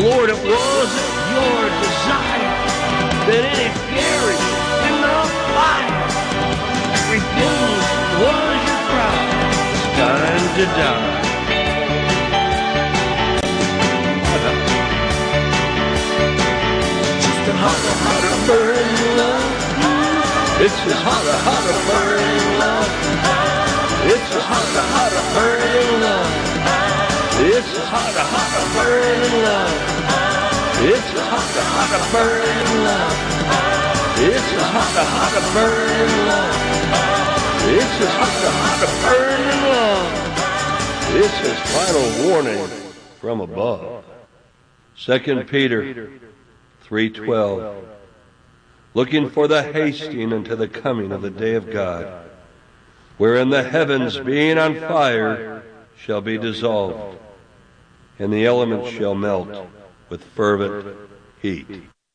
Lord, it wasn't your desire that any perish in the fire. Repentance was your cry. It's time to die. Just a hotter, hotter burning love. It's a hotter, hotter burning love. It's a hotter, hotter burning love. It's a hotter, hotter burning love. It's a hotter, hotter burning love. It's a hotter, hotter burning love. It's a hotter, hotter burning love. It's his final warning from above. 2 Peter 3:12. Looking for the hasting unto the coming of the day of God, wherein the heavens being on fire shall be dissolved, and the elements shall melt with fervent heat.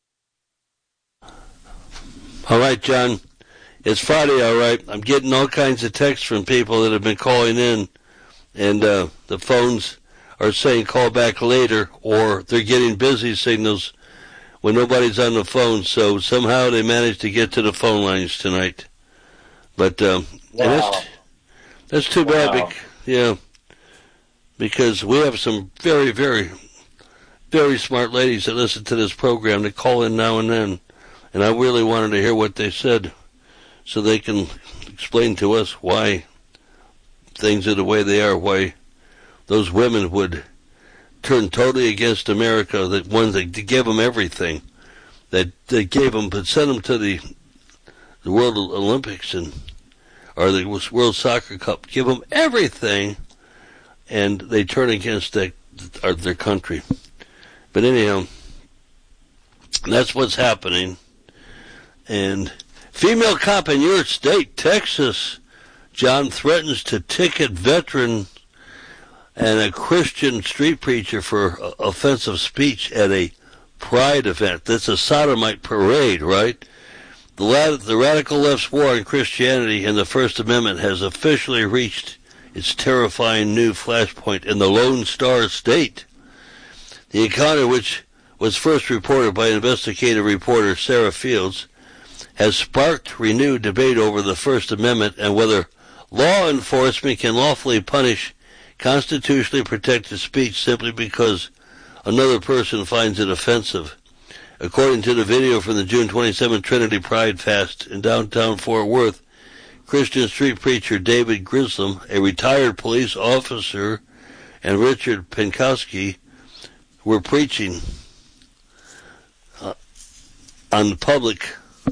All right, John. It's Friday, all right. I'm getting all kinds of texts from people that have been calling in, and the phones are saying call back later, or they're getting busy signals when nobody's on the phone, so somehow they managed to get to the phone lines tonight. But wow. And that's too bad, because we have some very, very, very smart ladies that listen to this program that call in now and then, and I really wanted to hear what they said so they can explain to us why things are the way they are, why those women would turn totally against America, that ones that gave them everything, that they gave them, but sent them to the World Olympics or the World Soccer Cup, give them everything, and they turn against their country. But anyhow, that's what's happening. And female cop in your state, Texas, John, threatens to ticket veteran and a Christian street preacher for offensive speech at a pride event. That's a sodomite parade, right? The radical left's war on Christianity and the First Amendment has officially reached its terrifying new flashpoint in the Lone Star State. The encounter, which was first reported by investigative reporter Sarah Fields, has sparked renewed debate over the First Amendment and whether law enforcement can lawfully punish constitutionally protected speech simply because another person finds it offensive. According to the video from the June 27 Trinity Pride Fest in downtown Fort Worth, Christian street preacher David Grissom, a retired police officer, and Richard Penkowski were preaching on the public,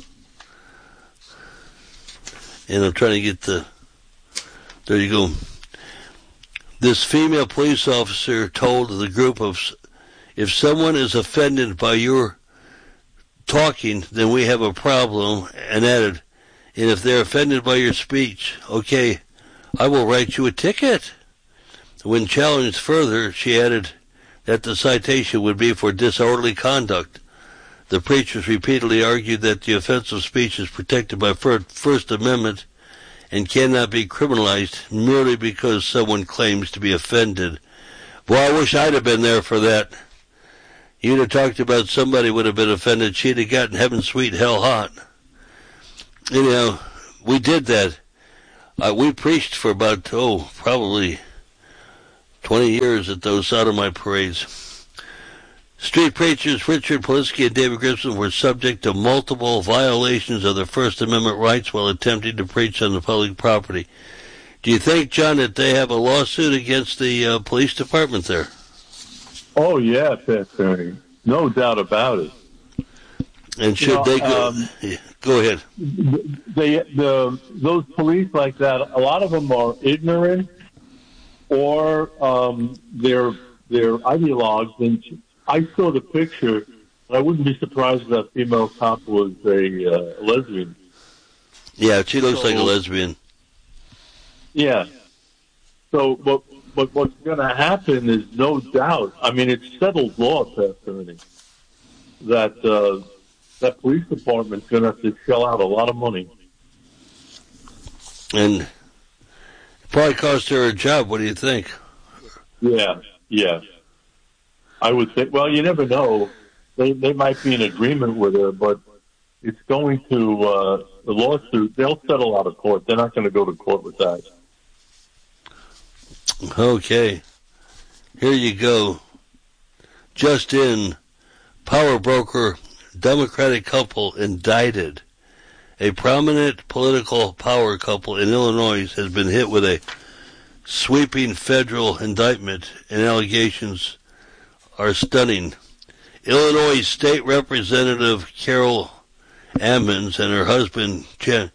and I'm trying to get there you go. This female police officer told the group if someone is offended by your talking, then we have a problem, and added, and if they're offended by your speech, okay, I will write you a ticket. When challenged further, she added that the citation would be for disorderly conduct. The preachers repeatedly argued that the offensive speech is protected by First Amendment and cannot be criminalized merely because someone claims to be offended. Boy, I wish I'd have been there for that. You'd have talked about somebody would have been offended. She'd have gotten heaven sweet, hell hot. Anyhow, we did that. We preached for about, probably 20 years at those sodomite parades. Street preachers Richard Polinsky and David Grissom were subject to multiple violations of their First Amendment rights while attempting to preach on the public property. Do you think, John, that they have a lawsuit against the police department there? Oh, yeah, Pastor. No doubt about it. And should they go? Go ahead. Those police like that, a lot of them are ignorant, or they're ideologues. And I saw the picture. I wouldn't be surprised if that female cop was a lesbian. Yeah, she looks like a lesbian. Yeah. So, but what's going to happen is no doubt. I mean, it's settled law, Pastor, that that police department's going to have to shell out a lot of money. And it probably cost her a job. What do you think? Yeah. I would say, well, you never know. They might be in agreement with her, but it's going to the lawsuit. They'll settle out of court. They're not going to go to court with that. Okay. Here you go. Just in, power broker, Democratic couple indicted. A prominent political power couple in Illinois has been hit with a sweeping federal indictment, and allegations are stunning. Illinois State Representative Carol Ammons and her husband,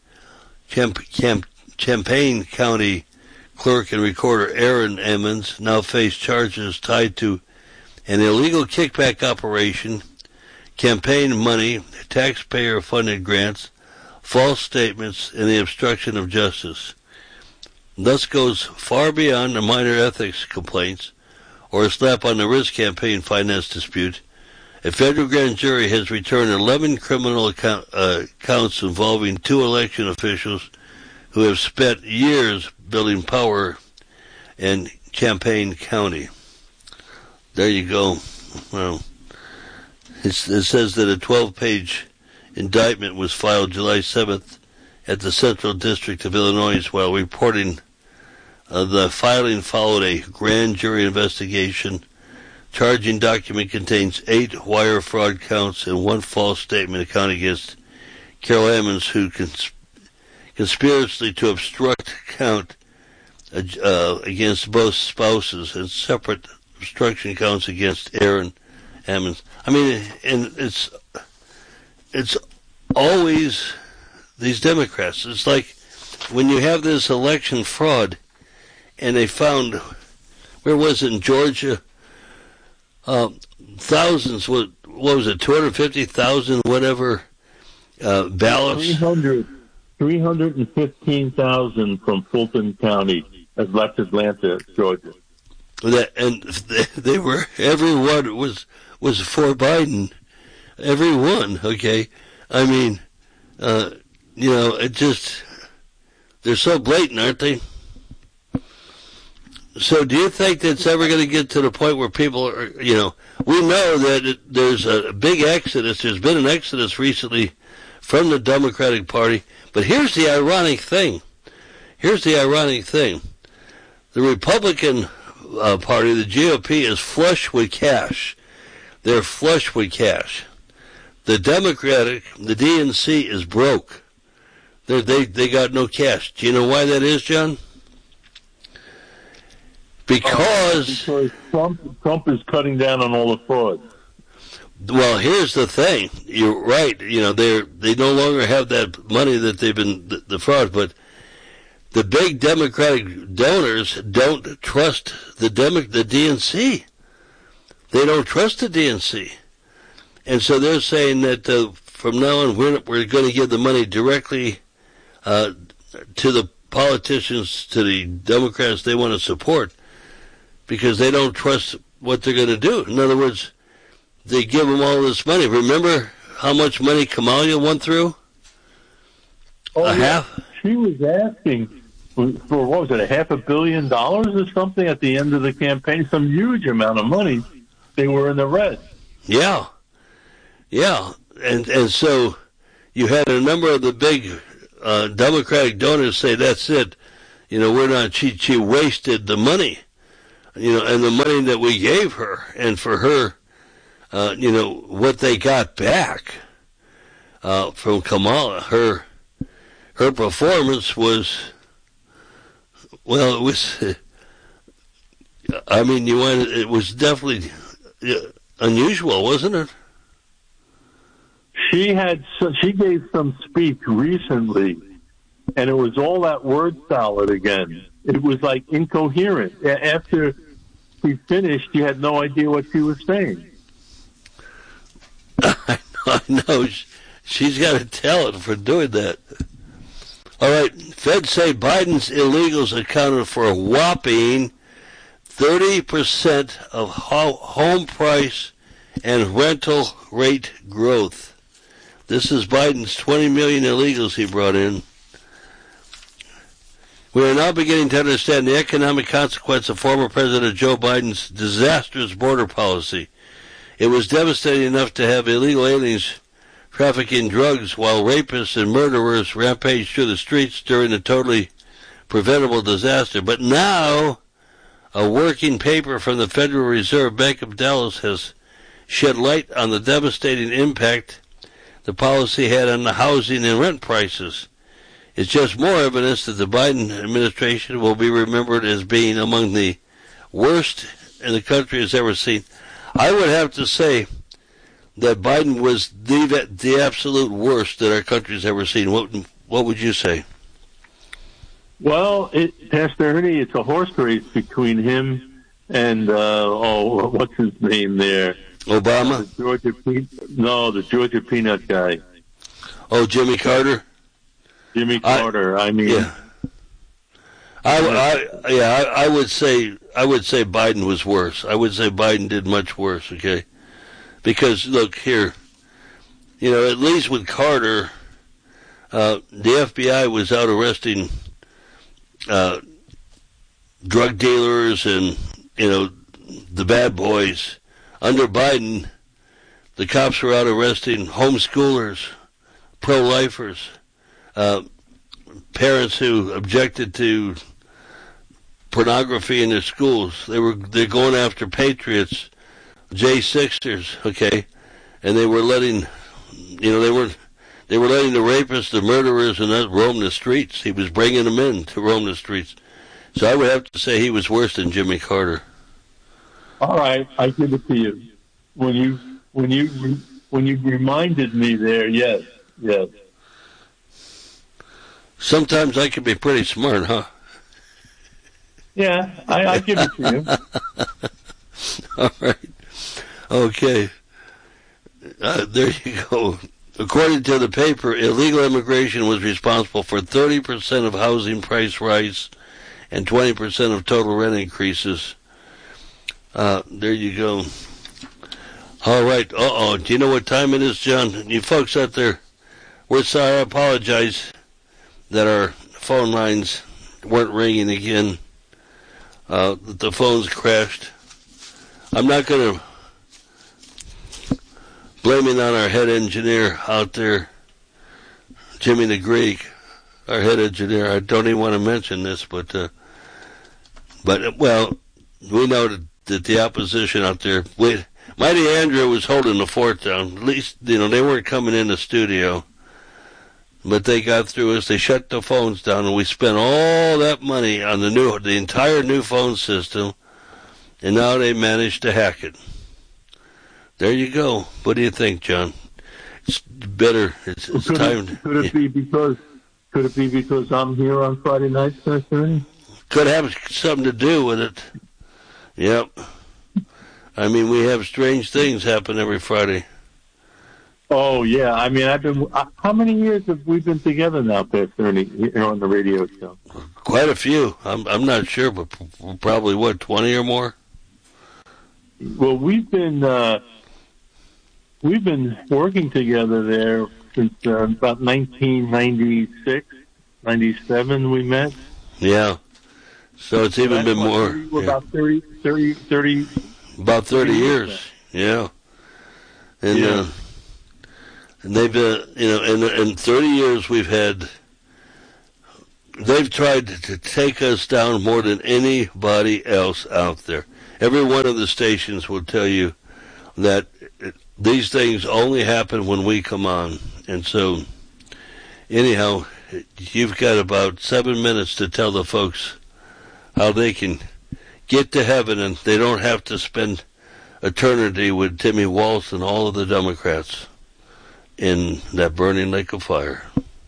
Champaign County Clerk and Recorder Aaron Ammons, now face charges tied to an illegal kickback operation, campaign money, taxpayer-funded grants, false statements, and the obstruction of justice. Thus goes far beyond the minor ethics complaints or a slap on the wrist campaign finance dispute. A federal grand jury has returned 11 criminal counts involving 2 election officials who have spent years building power in Champaign County. There you go. Well, it says that a 12-page indictment was filed July 7th at the Central District of Illinois. While reporting the filing followed a grand jury investigation. Charging document contains 8 wire fraud counts and 1 false statement account against Carol Ammons, who conspiracy to obstruct count against both spouses, and separate obstruction counts against Aaron Ammons. I mean, and it's always these Democrats. It's like when you have this election fraud, and they found, where was it, in Georgia, thousands, what was it, 250,000, whatever, ballots? 315,000 from Fulton County has left Atlanta, Georgia. And they were, everyone was for Biden. Everyone, okay? I mean, it just, they're so blatant, aren't they? So do you think that's ever going to get to the point where people are, we know that there's a big exodus. There's been an exodus recently from the Democratic Party. But here's the ironic thing. The Republican Party, the GOP, is flush with cash. They're flush with cash. The Democratic, the DNC, is broke. They got no cash. Do you know why that is, John? Because Trump is cutting down on all the fraud. Well, here's the thing. You're right. They no longer have that money that they've been the fraud, but the big Democratic donors don't trust the DNC. They don't trust the DNC, and so they're saying that from now on we're going to give the money directly to the politicians, to the Democrats they want to support, because they don't trust what they're going to do. In other words, they give them all this money. Remember how much money Kamala went through? Half? She was asking for, what was it, $500 million or something at the end of the campaign? Some huge amount of money. They were in the red. Yeah. And so you had a number of the big Democratic donors say, that's it. We're not, she wasted the money. And the money that we gave her, and for her, what they got back from Kamala, her performance was, well, it was, it was definitely unusual, wasn't it? She gave some speech recently, and it was all that word salad again. It was like incoherent. After she finished, you had no idea what she was saying. I know. She's got a talent for doing that. All right. Feds say Biden's illegals accounted for a whopping 30% of home price and rental rate growth. This is Biden's 20 million illegals he brought in. We are now beginning to understand the economic consequence of former President Joe Biden's disastrous border policy. It was devastating enough to have illegal aliens trafficking drugs while rapists and murderers rampaged through the streets during a totally preventable disaster. But now, a working paper from the Federal Reserve Bank of Dallas has shed light on the devastating impact the policy had on the housing and rent prices. It's just more evidence that the Biden administration will be remembered as being among the worst in the country has ever seen. I would have to say that Biden was the absolute worst that our country's ever seen. What would you say? Well, Pastor Ernie, it's a horse race between him and what's his name there? Obama? The Georgia Peanut guy. Oh, Jimmy Carter? Jimmy Carter. I mean, yeah. I would say Biden was worse. I would say Biden did much worse. Okay, because look here, at least with Carter, the FBI was out arresting drug dealers and the bad boys. Under Biden, the cops were out arresting homeschoolers, pro-lifers, parents who objected to pornography in their schools. They're going after patriots, J6ers, okay, and they were letting they were letting the rapists, the murderers, and that roam the streets. He was bringing them in to roam the streets. So I would have to say he was worse than Jimmy Carter. All right, I give it to you. When you reminded me there, yes. Sometimes I can be pretty smart, huh? Yeah, I give it to you. All right. Okay. There you go. According to the paper, illegal immigration was responsible for 30% of housing price rise and 20% of total rent increases. There you go. All right. Do you know what time it is, John? You folks out there, we're sorry. I apologize that our phone lines weren't ringing again. The phones crashed. I'm not going to blame it on our head engineer out there, Jimmy the Greek, our head engineer. I don't even want to mention this, but well, we know that the opposition out there, Mighty Andrew was holding the fort down. At least, they weren't coming in the studio. But they got through us. They shut the phones down, and we spent all that money on the entire new phone system, and now they managed to hack it. There you go. What do you think, John? It's better. It's time. Could it be because I'm here on Friday nights, Pastor? Could have something to do with it. Yep. I mean, we have strange things happen every Friday. Oh, yeah. I mean, how many years have we been together now, Pastor Ernie, here on the radio show? Quite a few. I'm not sure, but probably, 20 or more? Well, we've been working together there since about 1996, 97 we met. Yeah. So it's even been more. About 30. About 30 years. Yeah. And, yeah. And they've, in 30 years they've tried to take us down more than anybody else out there. Every one of the stations will tell you that these things only happen when we come on. And so, anyhow, you've got about 7 minutes to tell the folks how they can get to heaven and they don't have to spend eternity with Timmy Walz and all of the Democrats in that burning lake of fire.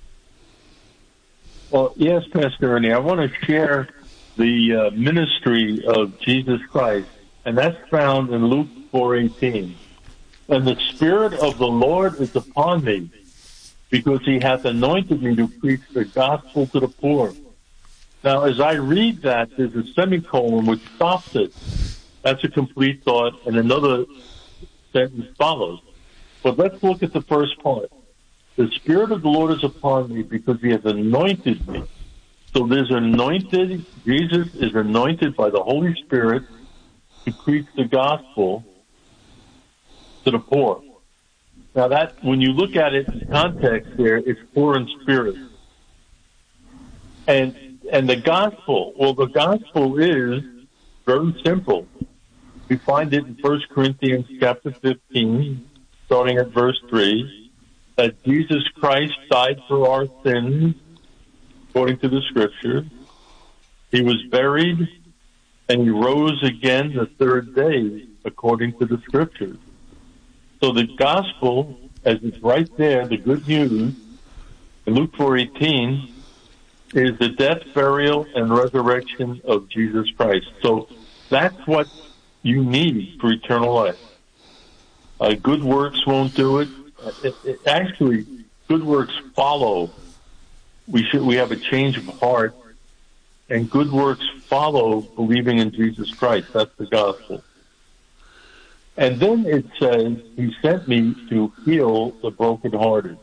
Well, yes, Pastor Ernie, I want to share the ministry of Jesus Christ, and that's found in Luke 4:18. And the Spirit of the Lord is upon me, because he hath anointed me to preach the gospel to the poor. Now, as I read that, there's a semicolon which stops it. That's a complete thought, and another sentence follows. But let's look at the first part. The Spirit of the Lord is upon me because he has anointed me. So there's anointed, Jesus is anointed by the Holy Spirit to preach the gospel. to the poor. Now that, when you look at it in context there, it's poor in spirit. And the gospel, well, the gospel is very simple. We find it in 1 Corinthians chapter 15, starting at verse 3, that Jesus Christ died for our sins, according to the Scripture. He was buried, and he rose again the third day, according to the Scriptures. So the gospel, as it's right there, the good news, in Luke 4:18, is the death, burial, and resurrection of Jesus Christ. So that's what you need for eternal life. Good works won't do it. Actually, good works follow. We have a change of heart, and good works follow believing in Jesus Christ. That's the gospel. And then it says, he sent me to heal the brokenhearted.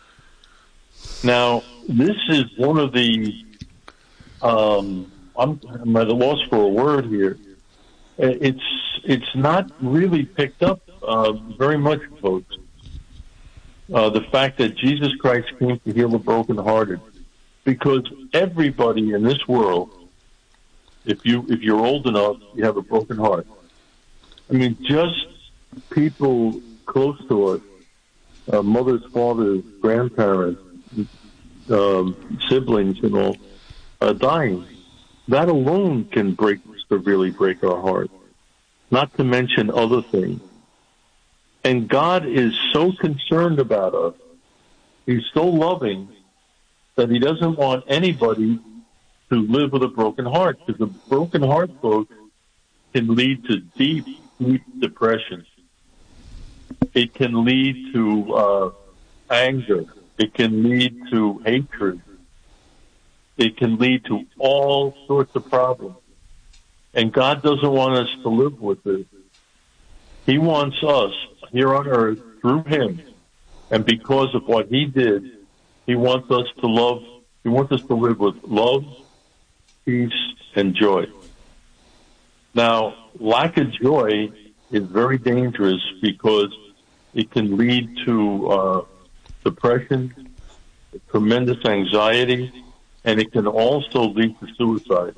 Now, this is one of the, I'm at a loss for a word here. It's not really picked up very much, folks. The fact that Jesus Christ came to heal the brokenhearted, because everybody in this world, if you're old enough, you have a broken heart. I mean, just people close to us, mothers, fathers, grandparents, siblings, and all, dying. That alone can severely break our heart, not to mention other things. And God is so concerned about us. He's so loving that he doesn't want anybody to live with a broken heart, because a broken heart, folks, can lead to deep, deep depression. It can lead to anger. It can lead to hatred. It can lead to all sorts of problems. And God doesn't want us to live with it. He wants us here on earth, through him, and because of what he did, he wants us to love. He wants us to live with love, peace, and joy. Now, lack of joy is very dangerous because it can lead to depression, tremendous anxiety, and it can also lead to suicide.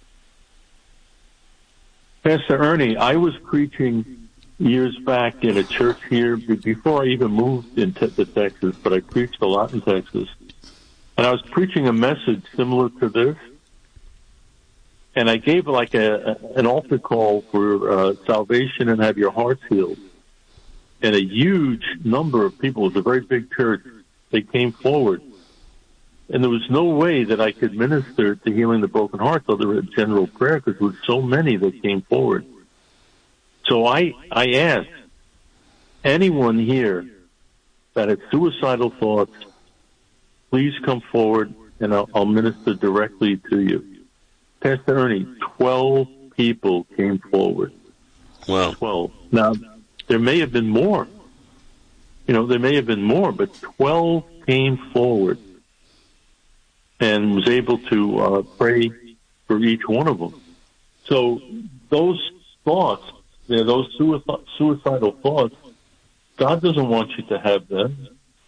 Pastor Ernie, I was preaching years back in a church here before I even moved into Texas, but I preached a lot in Texas. And I was preaching a message similar to this, and I gave like an altar call for salvation and have your hearts healed. And a huge number of people, it was a very big church, they came forward. And there was no way that I could minister to healing the broken hearts other than general prayer, because there were so many that came forward. So I asked anyone here that had suicidal thoughts, please come forward and I'll minister directly to you. Pastor Ernie, 12 people came forward. Wow. 12. Now, there may have been more. There may have been more, but 12 came forward and was able to pray for each one of them. So those thoughts, those suicidal thoughts, God doesn't want you to have them.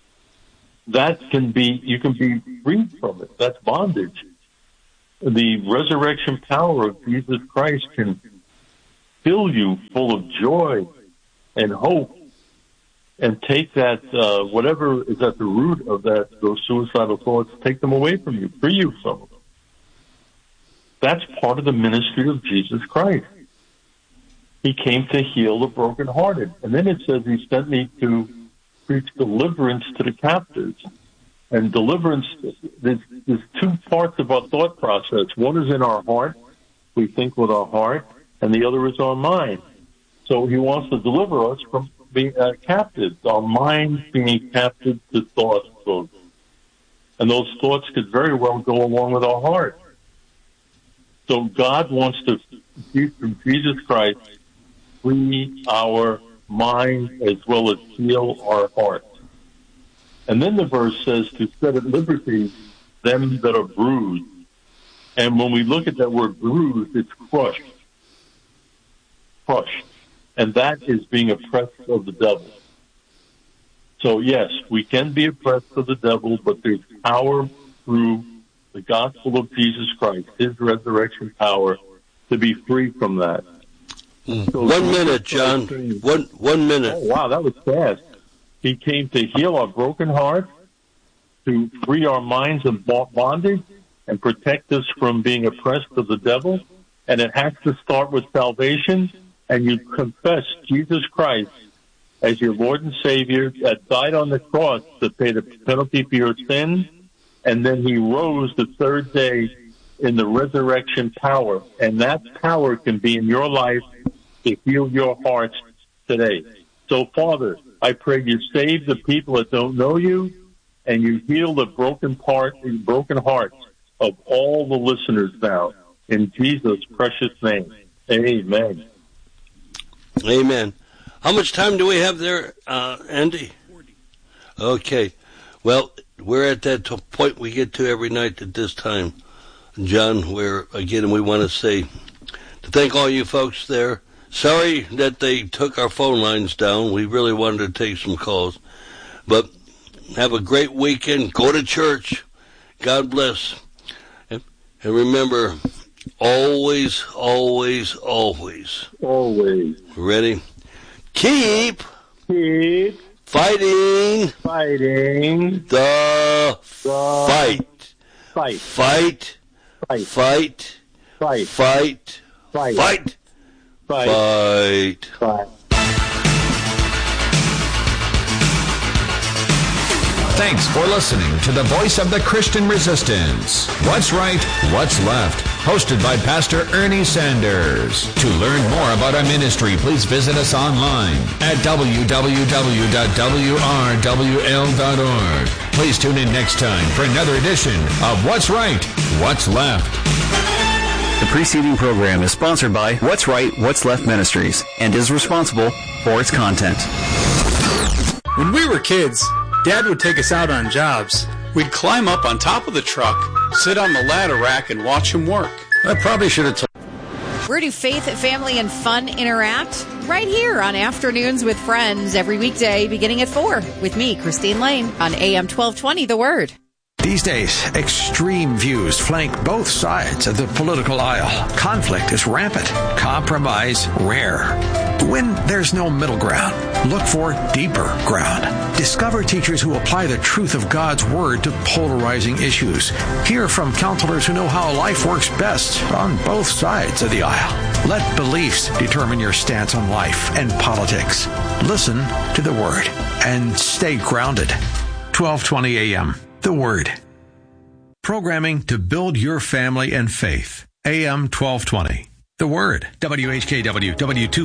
You can be freed from it. That's bondage. The resurrection power of Jesus Christ can fill you full of joy and hope, and take that, whatever is at the root of those suicidal thoughts, take them away from you, free you from them. That's part of the ministry of Jesus Christ. He came to heal the brokenhearted. And then it says he sent me to preach deliverance to the captives. And deliverance, there's two parts of our thought process. One is in our heart. We think with our heart. And the other is our mind. So he wants to deliver us from being captive. Our mind being captive to thoughts. And those thoughts could very well go along with our heart. So God wants to, through Jesus Christ, free our mind as well as heal our heart. And then the verse says to set at liberty them that are bruised. And when we look at that word bruised, it's crushed. Crushed. And that is being oppressed of the devil. So, yes, we can be oppressed of the devil, but there's power through the gospel of Jesus Christ, his resurrection power, to be free from that. So 1 minute, John. One minute. Oh, wow, that was fast. He came to heal our broken hearts, to free our minds of bondage, and protect us from being oppressed of the devil. And it has to start with salvation, and you confess Jesus Christ as your Lord and Savior that died on the cross to pay the penalty for your sins, and then he rose the third day in the resurrection power. And that power can be in your life to heal your hearts today. So, Father, I pray you save the people that don't know you, and you heal the broken hearts of all the listeners now. In Jesus' precious name, amen. Amen. How much time do we have there, Andy? Okay. Well, we're at that point we get to every night at this time, John, where, again, we want to say, to thank all you folks there. Sorry that they took our phone lines down. We really wanted to take some calls. But have a great weekend. Go to church. God bless. And remember, always, always, always. Always. Ready? Keep fighting the fight. Fight. Fight. Fight. Fight. Fight. Fight. Fight. Fight. Fight. Fight. Thanks for listening to the Voice of the Christian Resistance. What's Right, What's Left? Hosted by Pastor Ernie Sanders. To learn more about our ministry, please visit us online at www.wrwl.org. Please tune in next time for another edition of What's Right, What's Left. The preceding program is sponsored by What's Right, What's Left Ministries and is responsible for its content. When we were kids, Dad would take us out on jobs. We'd climb up on top of the truck, sit on the ladder rack, and watch him work. I probably should have told. Where do faith, family, and fun interact? Right here on Afternoons with Friends every weekday beginning at 4 with me, Christine Lane, on AM 1220, The Word. These days, extreme views flank both sides of the political aisle. Conflict is rampant, compromise rare. When there's no middle ground, look for deeper ground. Discover teachers who apply the truth of God's Word to polarizing issues. Hear from counselors who know how life works best on both sides of the aisle. Let beliefs determine your stance on life and politics. Listen to the Word and stay grounded. 1220 a.m. The Word. Programming to build your family and faith. AM 1220. The Word. WHKW,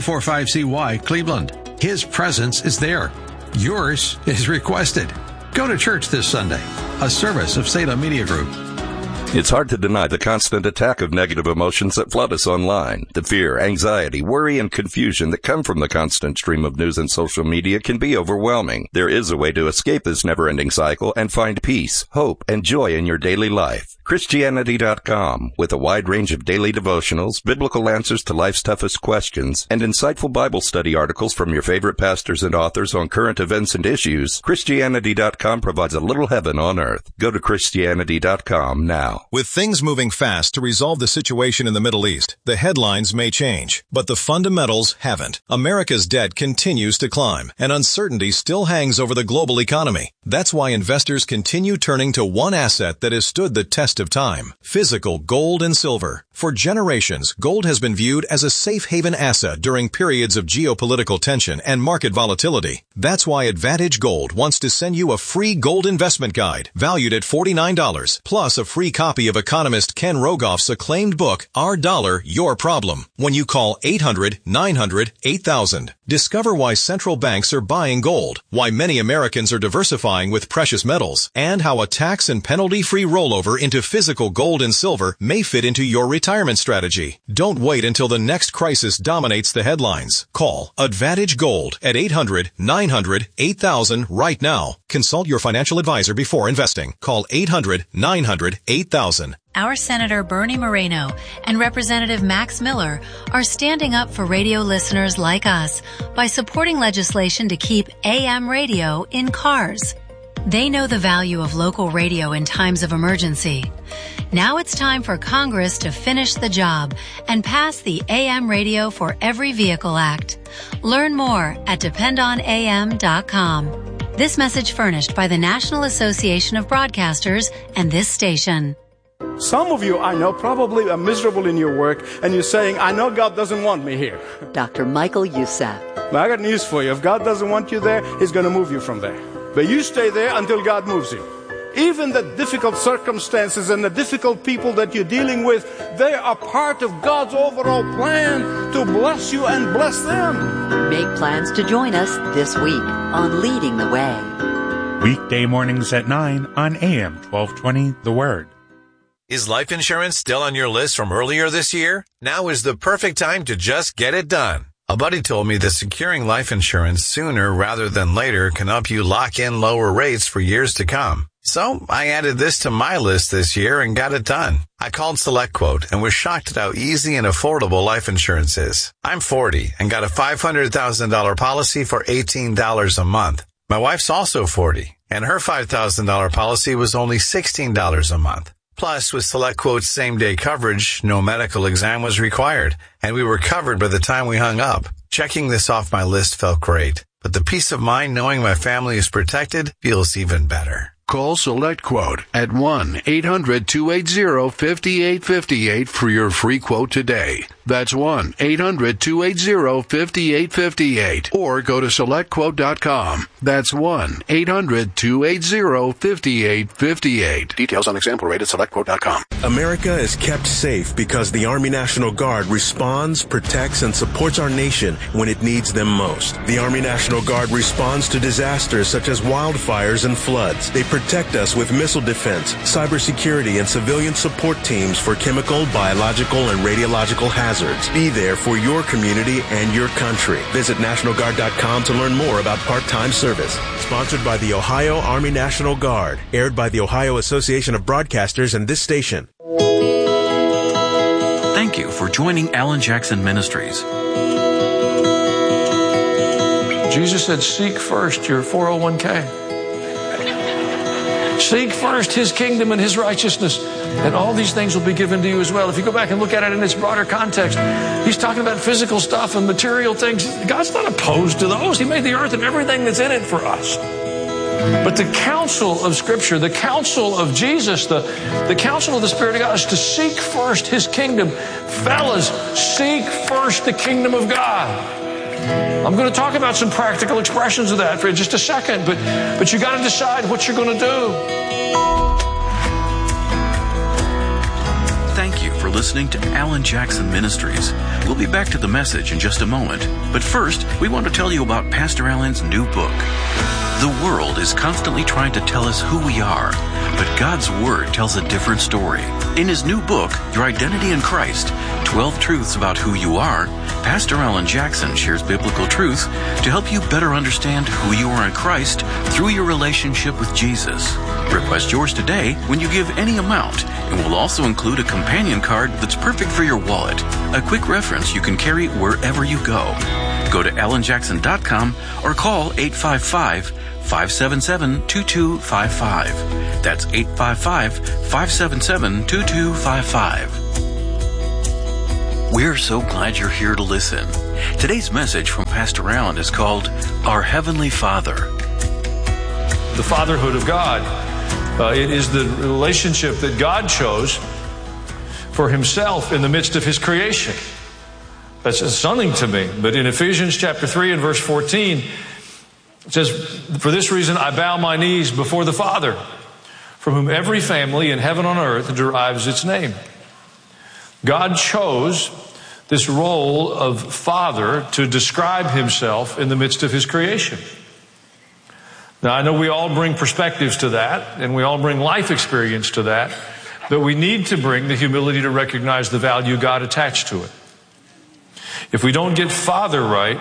W245CY, Cleveland. His presence is there. Yours is requested. Go to church this Sunday. A service of Salem Media Group. It's hard to deny the constant attack of negative emotions that flood us online. The fear, anxiety, worry, and confusion that come from the constant stream of news and social media can be overwhelming. There is a way to escape this never-ending cycle and find peace, hope, and joy in your daily life. Christianity.com, with a wide range of daily devotionals, biblical answers to life's toughest questions, and insightful Bible study articles from your favorite pastors and authors on current events and issues, Christianity.com provides a little heaven on earth. Go to Christianity.com now. With things moving fast to resolve the situation in the Middle East, the headlines may change, but the fundamentals haven't. America's debt continues to climb, and uncertainty still hangs over the global economy. That's why investors continue turning to one asset that has stood the test of time: physical gold and silver. For generations, gold has been viewed as a safe haven asset during periods of geopolitical tension and market volatility. That's why Advantage Gold wants to send you a free gold investment guide valued at $49, plus a free copy of economist Ken Rogoff's acclaimed book, Our Dollar, Your Problem, when you call 800-900-8000. Discover why central banks are buying gold, why many Americans are diversifying with precious metals, and how a tax and penalty-free rollover into physical gold and silver may fit into your retirement strategy. Don't wait until the next crisis dominates the headlines. Call Advantage Gold at 800-900 800-900-8000 right now. Consult your financial advisor before investing. Call 800-900-8000. Our Senator Bernie Moreno and Representative Max Miller are standing up for radio listeners like us by supporting legislation to keep AM radio in cars. They know the value of local radio in times of emergency. Now it's time for Congress to finish the job and pass the AM Radio for Every Vehicle Act. Learn more at dependonam.com. This message furnished by the National Association of Broadcasters and this station. Some of you I know probably are miserable in your work, and you're saying, I know God doesn't want me here. Dr. Michael Youssef. Now, I got news for you. If God doesn't want you there, He's going to move you from there. But you stay there until God moves you. Even the difficult circumstances and the difficult people that you're dealing with, they are part of God's overall plan to bless you and bless them. Make plans to join us this week on Leading the Way. Weekday mornings at 9 on AM 1220, The Word. Is life insurance still on your list from earlier this year? Now is the perfect time to just get it done. A buddy told me that securing life insurance sooner rather than later can help you lock in lower rates for years to come. So I added this to my list this year and got it done. I called SelectQuote and was shocked at how easy and affordable life insurance is. I'm 40 and got a $500,000 policy for $18 a month. My wife's also 40 and her $5,000 policy was only $16 a month. Plus, with SelectQuote's same-day coverage, no medical exam was required, and we were covered by the time we hung up. Checking this off my list felt great, but the peace of mind knowing my family is protected feels even better. Call SelectQuote at 1-800-280-5858 for your free quote today. That's 1-800-280-5858. Or go to SelectQuote.com. That's 1-800-280-5858. Details on example rate at SelectQuote.com. America is kept safe because the Army National Guard responds, protects, and supports our nation when it needs them most. The Army National Guard responds to disasters such as wildfires and floods. They protect us with missile defense, cybersecurity, and civilian support teams for chemical, biological, and radiological hazards. Be there for your community and your country. Visit NationalGuard.com to learn more about part-time service. Sponsored by the Ohio Army National Guard. Aired by the Ohio Association of Broadcasters and this station. Thank you for joining Alan Jackson Ministries. Jesus said, seek first your 401k. Seek first His kingdom and His righteousness, and all these things will be given to you as well. If you go back and look at it in its broader context, He's talking about physical stuff and material things. God's not opposed to those. He made the earth and everything that's in it for us. But the counsel of Scripture, the counsel of Jesus, the counsel of the Spirit of God is to seek first His kingdom. Fellas, seek first the kingdom of God. I'm going to talk about some practical expressions of that for just a second, but you got to decide what you're going to do. Thank you for listening to Alan Jackson Ministries. We'll be back to the message in just a moment. But first, we want to tell you about Pastor Alan's new book. The world is constantly trying to tell us who we are, but God's Word tells a different story. In his new book, Your Identity in Christ, 12 Truths About Who You Are, Pastor Alan Jackson shares biblical truth to help you better understand who you are in Christ through your relationship with Jesus. Request yours today when you give any amount, and we'll also include a companion card that's perfect for your wallet, a quick reference you can carry wherever you go. Go to alanjackson.com or call 855-577-2255. That's 855-577-2255. We're so glad you're here to listen. Today's message from Pastor Alan is called Our Heavenly Father. The fatherhood of God. It is the relationship that God chose for Himself in the midst of His creation. That's stunning to me. But in Ephesians chapter 3 and verse 14, it says, for this reason I bow my knees before the Father, from whom every family in heaven and on earth derives its name. God chose this role of Father to describe Himself in the midst of His creation. Now, I know we all bring perspectives to that, and we all bring life experience to that, but we need to bring the humility to recognize the value God attached to it. If we don't get Father right,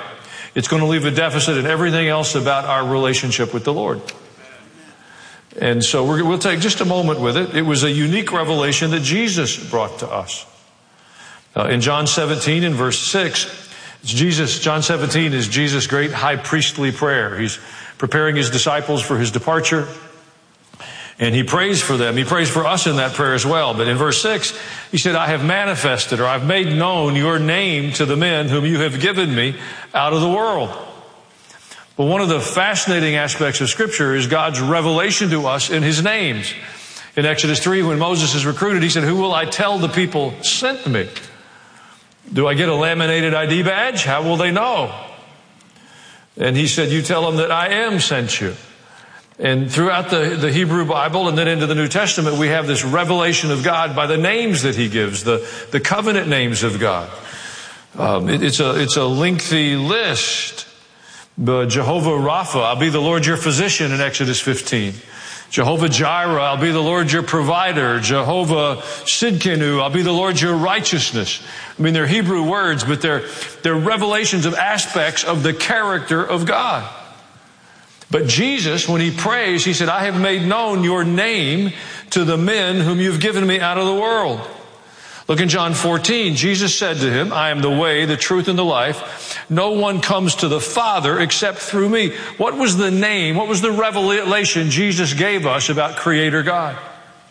it's going to leave a deficit in everything else about our relationship with the Lord. And so we'll take just a moment with it. It was a unique revelation that Jesus brought to us. In John 17 in verse 6, John 17 is Jesus' great high priestly prayer. He's preparing his disciples for his departure. And he prays for them. He prays for us in that prayer as well. But in verse 6, he said, I have manifested, or I've made known your name to the men whom you have given me out of the world. But one of the fascinating aspects of Scripture is God's revelation to us in his names. In Exodus 3, when Moses is recruited, he said, who will I tell the people sent me? Do I get a laminated ID badge? How will they know? And he said, you tell them that I am sent you. And throughout the Hebrew Bible and then into the New Testament, we have this revelation of God by the names that he gives, the covenant names of God. It's a lengthy list. But Jehovah Rapha, I'll be the Lord your physician in Exodus 15. Jehovah Jireh, I'll be the Lord your provider. Jehovah Sidkenu, I'll be the Lord your righteousness. I mean, they're Hebrew words, but they're revelations of aspects of the character of God. But Jesus, when he prays, he said, I have made known your name to the men whom you've given me out of the world. Look in John 14. Jesus said to him, I am the way, the truth, and the life. No one comes to the Father except through me. What was the name? What was the revelation Jesus gave us about Creator God?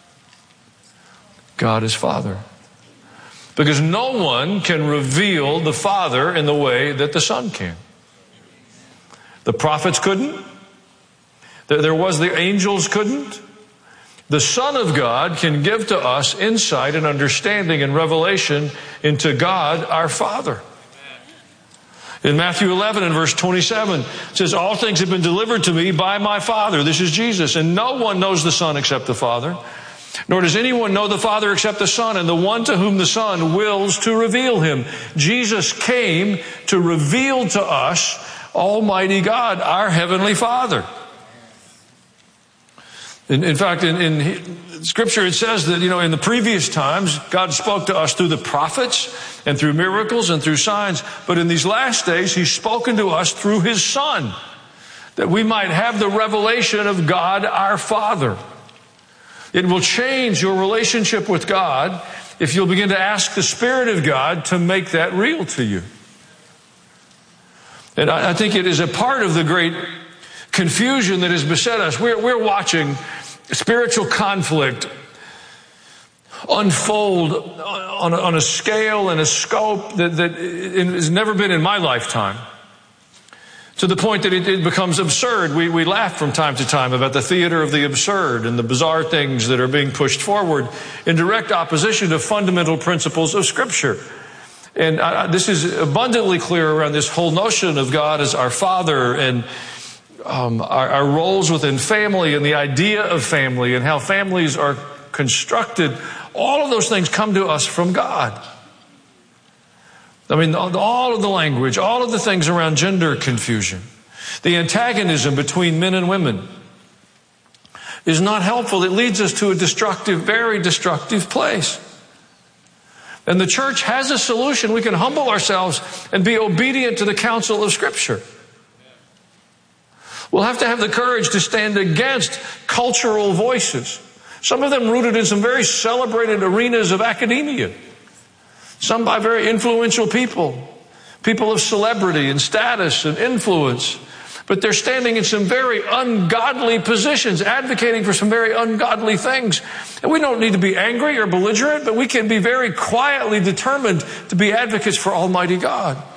God is Father. Because no one can reveal the Father in the way that the Son can. The prophets couldn't. The angels couldn't. The Son of God can give to us insight and understanding and revelation into God, our Father. In Matthew 11 and verse 27, it says, all things have been delivered to me by my Father. This is Jesus. And no one knows the Son except the Father. Nor does anyone know the Father except the Son, and the one to whom the Son wills to reveal him. Jesus came to reveal to us Almighty God, our Heavenly Father. In fact, in Scripture it says that, in the previous times, God spoke to us through the prophets and through miracles and through signs. But in these last days, He's spoken to us through His Son, that we might have the revelation of God our Father. It will change your relationship with God if you'll begin to ask the Spirit of God to make that real to you. And I think it is a part of the great confusion that has beset us. We're watching spiritual conflict unfold on a scale and a scope that has never been in my lifetime, to the point that it becomes absurd. We laugh from time to time about the theater of the absurd and the bizarre things that are being pushed forward in direct opposition to fundamental principles of Scripture. And this is abundantly clear around this whole notion of God as our Father, and our roles within family, and the idea of family, and how families are constructed. All of those things come to us from God. I mean, all of the language, all of the things around gender confusion, the antagonism between men and women is not helpful. It leads us to a destructive, very destructive place. And the church has a solution. We can humble ourselves and be obedient to the counsel of Scripture. We'll have to have the courage to stand against cultural voices, some of them rooted in some very celebrated arenas of academia, some by very influential people of celebrity and status and influence. But they're standing in some very ungodly positions, advocating for some very ungodly things. And we don't need to be angry or belligerent, but we can be very quietly determined to be advocates for Almighty God.